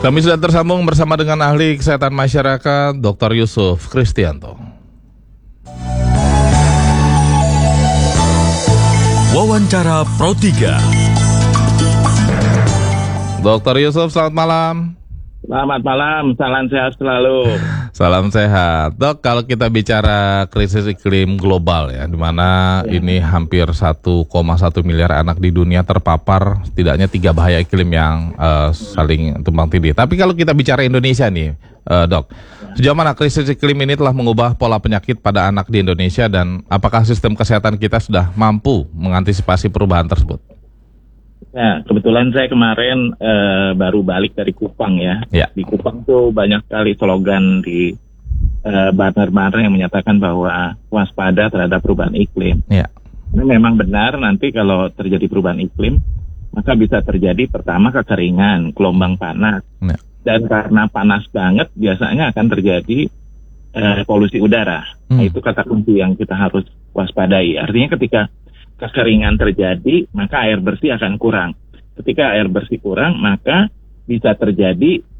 Kami sudah tersambung bersama dengan ahli kesehatan masyarakat Dr. Yusuf Kristianto. Wawancara Pro 3. Dr. Yusuf, selamat malam. Selamat malam, salam sehat selalu. Salam sehat. Dok, kalau kita bicara krisis iklim global ya, di mana ini hampir 1,1 miliar anak di dunia terpapar setidaknya 3 bahaya iklim yang saling tumpang tindih. Tapi kalau kita bicara Indonesia nih, Dok, sejauh mana krisis iklim ini telah mengubah pola penyakit pada anak di Indonesia dan apakah sistem kesehatan kita sudah mampu mengantisipasi perubahan tersebut? Ya, kebetulan saya kemarin baru balik dari Kupang ya. Di Kupang tuh banyak sekali slogan di banner-banner yang menyatakan bahwa waspada terhadap perubahan iklim. Ini memang benar, nanti kalau terjadi perubahan iklim, maka bisa terjadi pertama kekeringan, gelombang panas. Dan karena panas banget, biasanya akan terjadi polusi udara. Nah, itu kata kunci yang kita harus waspadai. Artinya ketika kekeringan terjadi, maka air bersih akan kurang. Ketika air bersih kurang, maka bisa terjadi